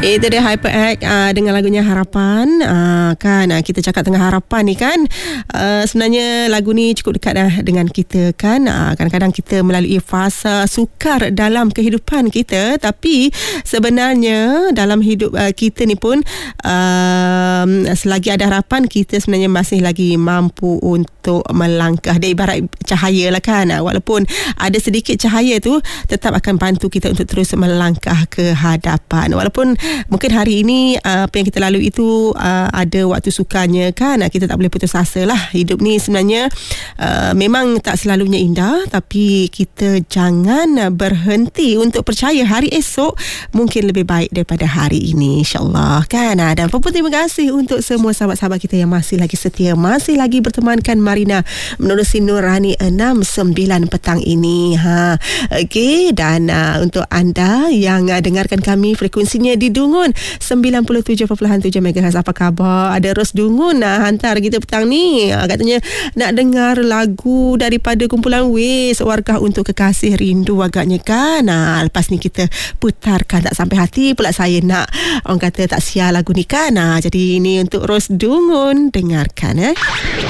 Itu dia Hyperact dengan lagunya Harapan. Kan kita cakap tengah harapan ni kan, sebenarnya lagu ni cukup dekat dah dengan kita kan. Kadang-kadang kita melalui fasa sukar dalam kehidupan kita, tapi sebenarnya dalam hidup kita ni pun selagi ada harapan, kita sebenarnya masih lagi mampu untuk melangkah. Dia ibarat cahaya lah kan. Walaupun ada sedikit cahaya tu, tetap akan bantu kita untuk terus melangkah ke hadapan. Walaupun mungkin hari ini apa yang kita lalui itu ada waktu sukanya kan, kita tak boleh putus asa lah. Hidup ni sebenarnya memang tak selalunya indah, tapi kita jangan berhenti untuk percaya hari esok mungkin lebih baik daripada hari ini, insyaAllah kan. Dan pun terima kasih untuk semua sahabat-sahabat kita yang masih lagi setia, masih lagi bertemankan Marina menerusi Nurani 6-9 petang ini. Okey, dan untuk anda yang dengarkan kami frekuensinya di Dungun 97.7 MHz, apa khabar? Ada Ros Dungun hantar kita petang ni, katanya nak dengar lagu daripada kumpulan Waze, Warkah Untuk Kekasih Rindu agaknya kan. Lepas ni kita putarkan, tak sampai hati pula saya nak, orang kata tak sial lagu ni kan. Jadi ini untuk Ros Dungun, dengarkan